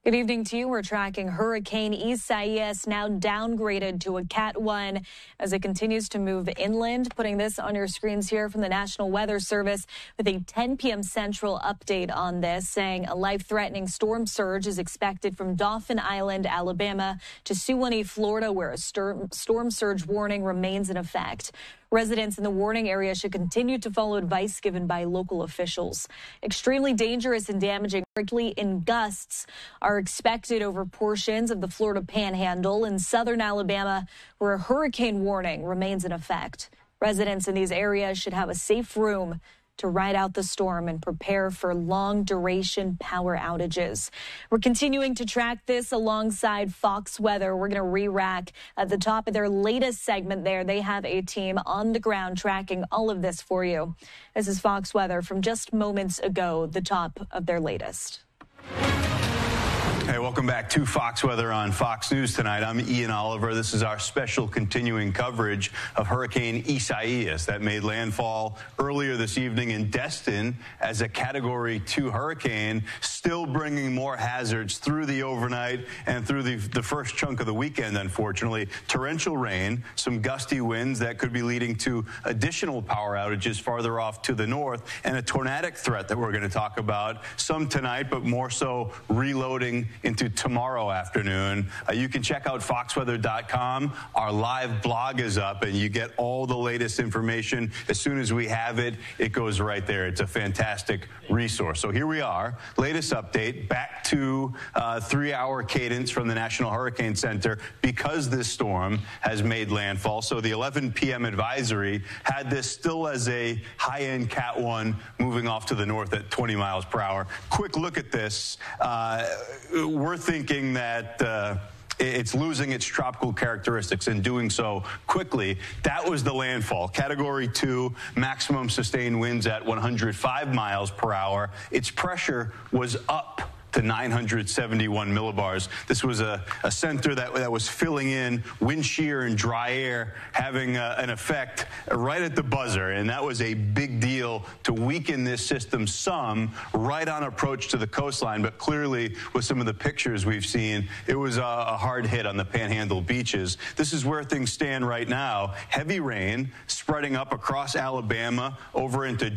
Good evening to you. We're tracking Hurricane Isaias, now downgraded to a Cat 1 as it continues to move inland. Putting this on your screens here from the National Weather Service with a 10 p.m. Central update on this, saying a life-threatening storm surge is expected from Dauphin Island, Alabama, to Suwannee, Florida, where a storm surge warning remains in effect. Residents in the warning area should continue to follow advice given by local officials. Extremely dangerous and damaging, particularly in gusts, are expected over portions of the Florida Panhandle and southern Alabama, where a hurricane warning remains in effect. Residents in these areas should have a safe room to ride out the storm and prepare for long-duration power outages. We're continuing to track this alongside Fox Weather. We're going to re-rack at the top of their latest segment there. They have a team on the ground tracking all of this for you. This is Fox Weather from just moments ago, the top of their latest. Hey, welcome back to Fox Weather on Fox News tonight. I'm Ian Oliver. This is our special continuing coverage of Hurricane Isaias that made landfall earlier this evening in Destin as a Category 2 hurricane, still bringing more hazards through the overnight and through the first chunk of the weekend, unfortunately. Torrential rain, some gusty winds that could be leading to additional power outages farther off to the north, and a tornadic threat that we're going to talk about, some tonight, but more so reloading into tomorrow afternoon. You can check out foxweather.com. Our live blog is up, and you get all the latest information. As soon as we have it, it goes right there. It's a fantastic resource. So here we are, latest update, back to 3-hour cadence from the National Hurricane Center because this storm has made landfall. So the 11 p.m. advisory had this still as a high-end Cat 1 moving off to the north at 20 miles per hour. Quick look at this. We're thinking that it's losing its tropical characteristics and doing so quickly. That was the landfall. Category 2, maximum sustained winds at 105 miles per hour. Its pressure was up to 971 millibars. This was a center that was filling in wind shear and dry air, having an effect right at the buzzer, and that was a big deal to weaken this system some right on approach to the coastline. But clearly, with some of the pictures we've seen, it was a hard hit on the Panhandle beaches. This is where things stand right now. Heavy rain spreading up across Alabama over into